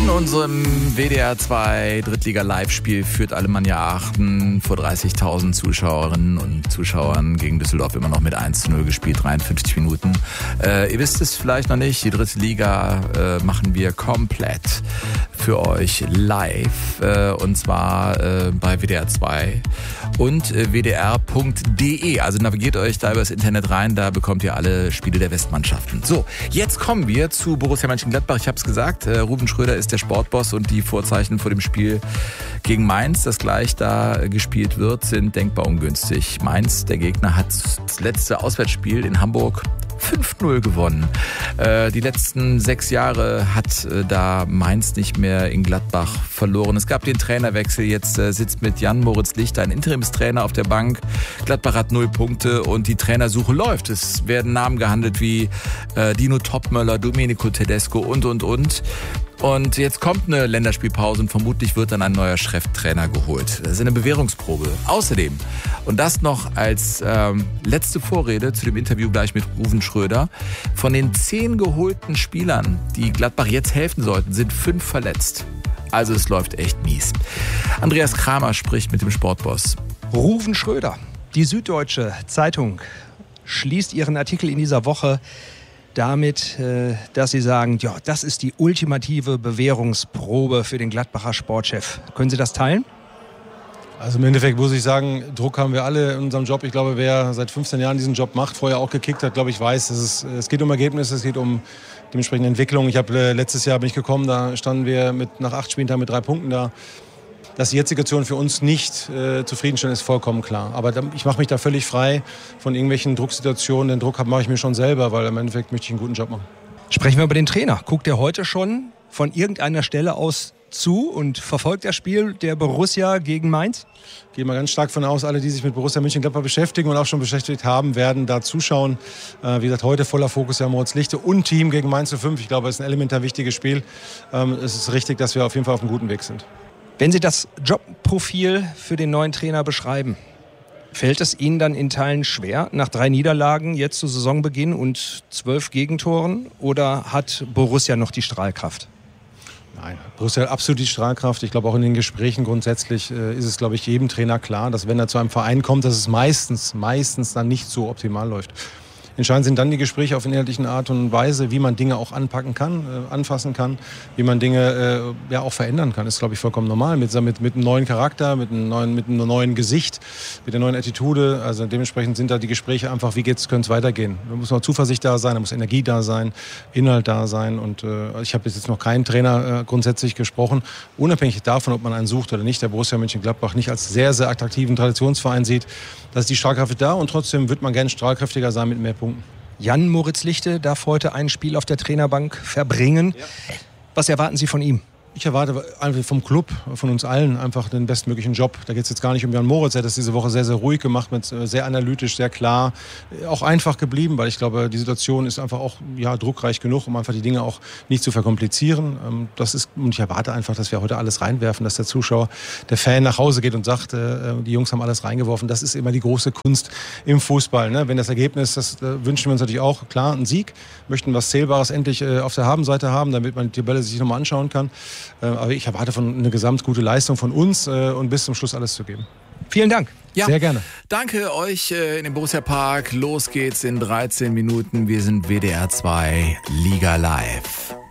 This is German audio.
In unserem WDR 2 Drittliga-Live-Spiel führt Alemannia Aachen vor 30.000 Zuschauerinnen und Zuschauern gegen Düsseldorf immer noch mit 1:0 gespielt, 53 Minuten. Ihr wisst es vielleicht noch nicht, die dritte Liga machen wir komplett für euch live und zwar bei WDR 2 und wdr.de. Also navigiert euch da übers Internet rein, da bekommt ihr alle Spiele der Westmannschaften. So, jetzt kommen wir zu Borussia Mönchengladbach. Ich habe es gesagt, Ruben Schröder ist der Sportboss und die Vorzeichen vor dem Spiel gegen Mainz, das gleich da gespielt wird, sind denkbar ungünstig. Mainz, der Gegner, hat das letzte Auswärtsspiel in Hamburg 5:0 gewonnen. Die letzten 6 Jahre hat da Mainz nicht mehr in Gladbach verloren. Es gab den Trainerwechsel, jetzt sitzt mit Jan-Moritz Lichter ein Interimstrainer auf der Bank. Gladbach hat 0 Punkte und die Trainersuche läuft. Es werden Namen gehandelt wie Dino Topmöller, Domenico Tedesco und. Und jetzt kommt eine Länderspielpause und vermutlich wird dann ein neuer Cheftrainer geholt. Das ist eine Bewährungsprobe. Außerdem, und das noch als letzte Vorrede zu dem Interview gleich mit Ruben Schröder, von den 10 geholten Spielern, die Gladbach jetzt helfen sollten, sind 5 verletzt. Also es läuft echt mies. Andreas Kramer spricht mit dem Sportboss. Ruben Schröder, die Süddeutsche Zeitung, schließt ihren Artikel in dieser Woche damit, dass sie sagen, ja, das ist die ultimative Bewährungsprobe für den Gladbacher Sportchef. Können Sie das teilen? Also im Endeffekt muss ich sagen, Druck haben wir alle in unserem Job. Ich glaube, wer seit 15 Jahren diesen Job macht, vorher auch gekickt hat, glaube ich, weiß, es geht um Ergebnisse, es geht um dementsprechende Entwicklung. Letztes Jahr bin ich gekommen, da standen wir nach 8 Spieltagen mit 3 Punkten da. Dass die jetzige Situation für uns nicht zufriedenstellend ist, vollkommen klar. Aber ich mache mich da völlig frei von irgendwelchen Drucksituationen. Den Druck mache ich mir schon selber, weil im Endeffekt möchte ich einen guten Job machen. Sprechen wir über den Trainer. Guckt er heute schon von irgendeiner Stelle aus zu und verfolgt das Spiel der Borussia gegen Mainz? Ich gehe mal ganz stark von aus, alle, die sich mit Borussia Mönchengladbach beschäftigen und auch schon beschäftigt haben, werden da zuschauen. Wie gesagt, heute voller Fokus ja Moritz Lichter und Team gegen Mainz 05. Ich glaube, es ist ein elementar wichtiges Spiel. Es ist richtig, dass wir auf jeden Fall auf einem guten Weg sind. Wenn Sie das Jobprofil für den neuen Trainer beschreiben, fällt es Ihnen dann in Teilen schwer, nach 3 Niederlagen jetzt zu Saisonbeginn und 12 Gegentoren? Oder hat Borussia noch die Strahlkraft? Nein, Borussia hat absolut die Strahlkraft. Ich glaube, auch in den Gesprächen grundsätzlich ist es, glaube ich, jedem Trainer klar, dass wenn er zu einem Verein kommt, dass es meistens dann nicht so optimal läuft. Entscheidend sind dann die Gespräche auf inhaltlichen Art und Weise, wie man Dinge auch anpacken kann, anfassen kann, wie man Dinge auch verändern kann. Das ist, glaube ich, vollkommen normal. Mit einem neuen Charakter, mit einem neuen Gesicht, mit der neuen Attitude. Also dementsprechend sind da die Gespräche einfach, wie könnte es weitergehen. Da muss noch Zuversicht da sein, da muss Energie da sein, Inhalt da sein. Und ich habe jetzt noch keinen Trainer grundsätzlich gesprochen, unabhängig davon, ob man einen sucht oder nicht, der Borussia Mönchengladbach nicht als sehr, sehr attraktiven Traditionsverein sieht. Da ist die Strahlkraft da und trotzdem wird man gerne strahlkräftiger sein mit mehr Punkten. Jan-Moritz Lichter darf heute ein Spiel auf der Trainerbank verbringen. Ja. Was erwarten Sie von ihm? Ich erwarte einfach vom Club, von uns allen einfach den bestmöglichen Job. Da geht es jetzt gar nicht um Jan Moritz. Er hat das diese Woche sehr, sehr ruhig gemacht, sehr analytisch, sehr klar. Auch einfach geblieben, weil ich glaube, die Situation ist einfach auch druckreich genug, um einfach die Dinge auch nicht zu verkomplizieren. Und ich erwarte einfach, dass wir heute alles reinwerfen, dass der Zuschauer, der Fan nach Hause geht und sagt, die Jungs haben alles reingeworfen. Das ist immer die große Kunst im Fußball. Ne? Wenn das Ergebnis, das wünschen wir uns natürlich auch, klar, einen Sieg. Möchten was Zählbares endlich auf der Habenseite haben, damit man die Tabelle sich nochmal anschauen kann. Aber ich erwarte von eine gesamtgute Leistung von uns und bis zum Schluss alles zu geben. Vielen Dank. Ja, sehr gerne. Danke euch in dem Borussia Park. Los geht's in 13 Minuten. Wir sind WDR 2 Liga Live.